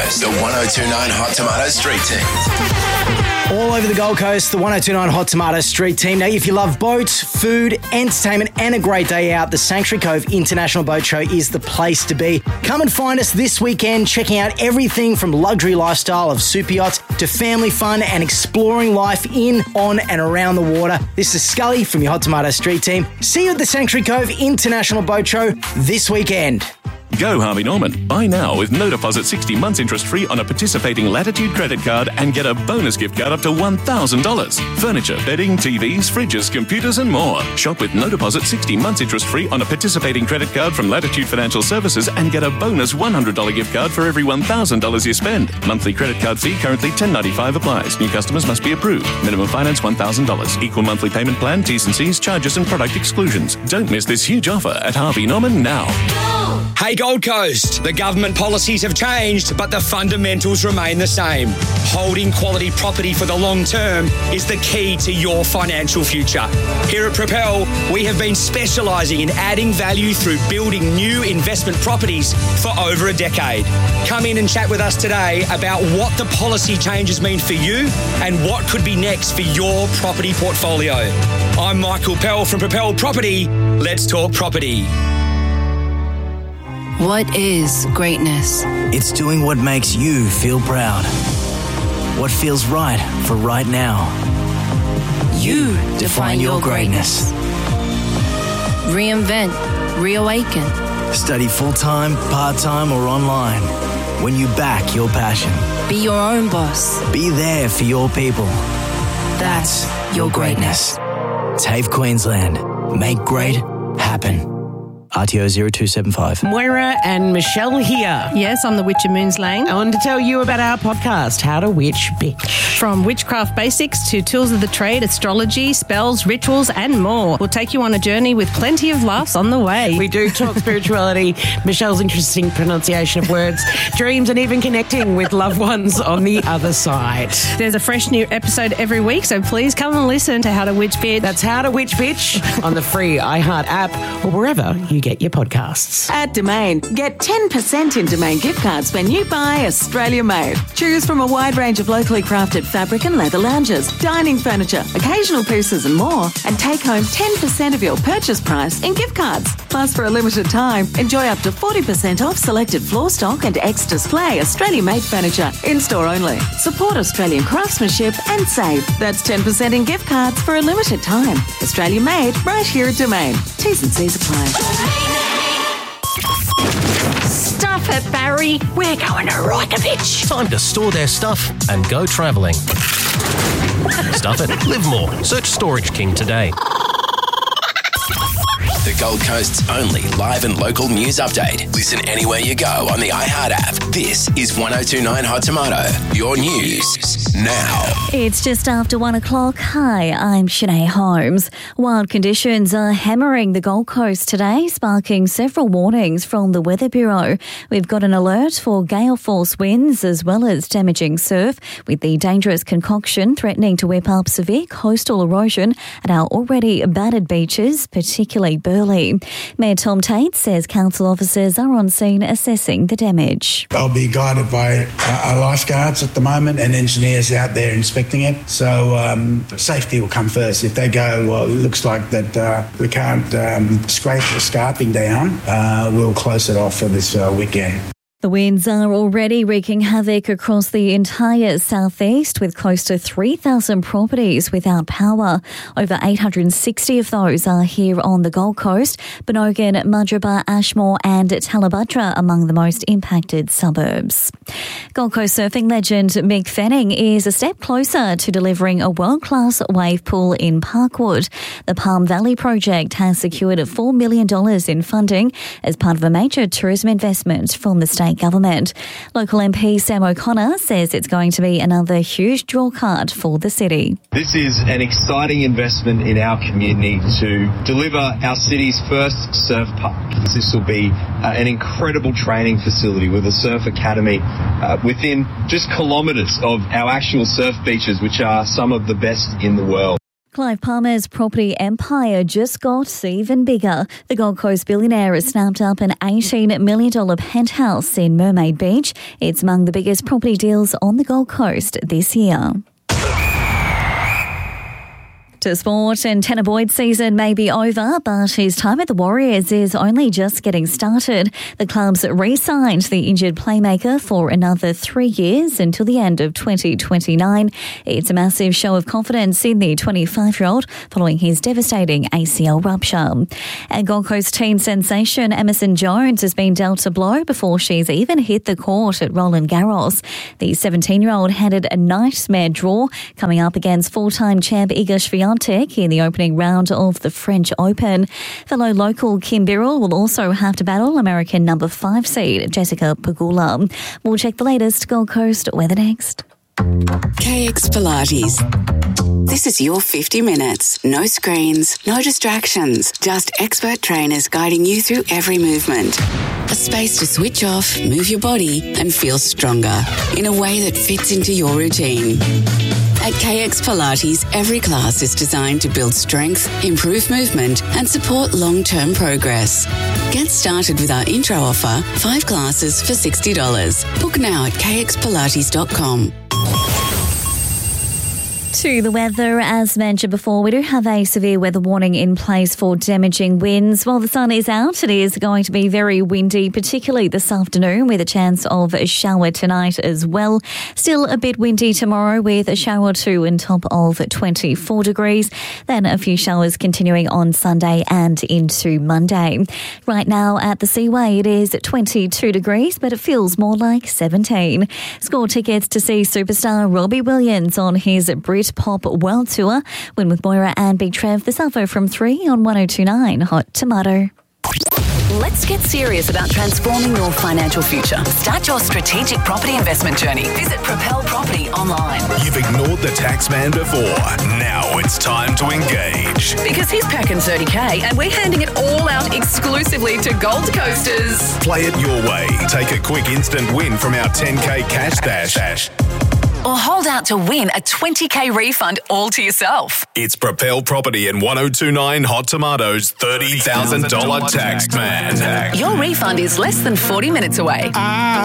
Coast, the 1029 Hot Tomato Street Team. All over the Gold Coast, the 1029 Hot Tomato Street Team. Now, if you love boats, food, entertainment, and a great day out, the Sanctuary Cove International Boat Show is the place to be. Come and find us this weekend, checking out everything from luxury lifestyle of super yachts to family fun and exploring life in, on, and around the water. This is Scully from your Hot Tomato Street Team. See you at the Sanctuary Cove International Boat Show this weekend. Go Harvey Norman. Buy now with no deposit 60 months interest-free on a participating Latitude credit card and get a bonus gift card up to $1,000. Furniture, bedding, TVs, fridges, computers and more. Shop with no deposit 60 months interest-free on a participating credit card from Latitude Financial Services and get a bonus $100 gift card for every $1,000 you spend. Monthly credit card fee currently $10.95 applies. New customers must be approved. Minimum finance $1,000. Equal monthly payment plan, T's and C's, charges and product exclusions. Don't miss this huge offer at Harvey Norman now. Hey Gold Coast, the government policies have changed, but the fundamentals remain the same. Holding quality property for the long term is the key to your financial future. Here at Propel, we have been specialising in adding value through building new investment properties for over a decade. Come in and chat with us today about what the policy changes mean for you and what could be next for your property portfolio. I'm Michael Pell from Propel Property. Let's talk property. What is greatness? It's doing what makes you feel proud. What feels right for right now. You define your greatness. Reinvent, reawaken. Study full-time, part-time or online. When you back your passion. Be your own boss. Be there for your people. That's your greatness. TAFE Queensland. Make great happen. RTO 0275. Moira and Michelle here. Yes, I'm the Witch of Moons Lane. I wanted to tell you about our podcast, How to Witch Bitch. From witchcraft basics to tools of the trade, astrology, spells, rituals, and more. We'll take you on a journey with plenty of laughs on the way. We do talk spirituality, Michelle's interesting pronunciation of words, dreams, and even connecting with loved ones on the other side. There's a fresh new episode every week, so please come and listen to How to Witch Bitch. That's How to Witch Bitch on the free iHeart app or wherever you get your podcasts. At Domain, get 10% in Domain gift cards when you buy Australia Made. Choose from a wide range of locally crafted fabric and leather lounges, dining furniture, occasional pieces and more, and take home 10% of your purchase price in gift cards. Plus, for a limited time, enjoy up to 40% off selected floor stock and ex-display Australia Made furniture, in-store only. Support Australian craftsmanship and save. That's 10% in gift cards for a limited time. Australia Made, right here at Domain. T's and C's apply. Stuff it, Barry. We're going to rock a bitch. Time to store their stuff and go travelling. Stuff it, live more. Search Storage King today. The Gold Coast's only live and local news update. Listen anywhere you go on the iHeart app. This is 1029 Hot Tomato. Your news now. It's just after 1 o'clock. Hi, I'm Shanae Holmes. Wild conditions are hammering the Gold Coast today, sparking several warnings from the Weather Bureau. We've got an alert for gale force winds as well as damaging surf, with the dangerous concoction threatening to whip up severe coastal erosion at our already battered beaches, particularly Burleigh. Mayor Tom Tate says council officers are on scene assessing the damage. I'll be guided by our lifeguards at the moment and engineers out there inspecting it. So safety will come first. If they go, well, it looks like that we can't scrape the scarping down, we'll close it off for this weekend. The winds are already wreaking havoc across the entire southeast, with close to 3,000 properties without power. Over 860 of those are here on the Gold Coast. Benogan, Mudgeeraba, Ashmore and Tallebudra among the most impacted suburbs. Gold Coast surfing legend Mick Fanning is a step closer to delivering a world-class wave pool in Parkwood. The Palm Valley project has secured $4 million in funding as part of a major tourism investment from the state government. Local MP Sam O'Connor says it's going to be another huge draw card for the city. This is an exciting investment in our community to deliver our city's first surf park. This will be an incredible training facility with a surf academy within just kilometres of our actual surf beaches, which are some of the best in the world. Clive Palmer's property empire just got even bigger. The Gold Coast billionaire has snapped up an $18 million penthouse in Mermaid Beach. It's among the biggest property deals on the Gold Coast this year. To sport, and Tanner Boyd's season may be over, but his time at the Warriors is only just getting started. The club's re-signed the injured playmaker for another 3 years until the end of 2029. It's a massive show of confidence in the 25-year-old following his devastating ACL rupture. And Gold Coast teen sensation Emerson Jones has been dealt a blow before she's even hit the court at Roland Garros. The 17-year-old handed a nightmare draw coming up against full-time champ Iga Swiatek in the opening round of the French Open. Fellow local Kim Birrell will also have to battle American number 5 seed Jessica Pegula. We'll check the latest Gold Coast weather next. KX Pilates. This is your 50 minutes. No screens, no distractions, just expert trainers guiding you through every movement. A space to switch off, move your body and feel stronger in a way that fits into your routine. At KX Pilates, every class is designed to build strength, improve movement and support long-term progress. Get started with our intro offer, 5 classes for $60. Book now at kxpilates.com. To the weather, as mentioned before, we do have a severe weather warning in place for damaging winds. While the sun is out, it is going to be very windy, particularly this afternoon, with a chance of a shower tonight as well. Still a bit windy tomorrow with a shower or two on top of 24 degrees. Then a few showers continuing on Sunday and into Monday. Right now at the Seaway, it is 22 degrees, but it feels more like 17. Score tickets to see superstar Robbie Williams on his Brit Pop World Tour. Win with Moira and Big Trev this Alpha from 3 on 102.9 Hot Tomato. Let's get serious about transforming your financial future. Start your strategic property investment journey. Visit Propel Property online. You've ignored the tax man before. Now it's time to engage. Because he's packing 30K and we're handing it all out exclusively to Gold Coasters. Play it your way. Take a quick instant win from our 10K cash dash. Or hold out to win a 20K refund all to yourself. It's Propel Property and 102.9 Hot Tomatoes $30,000 tax man. Your refund is less than 40 minutes away.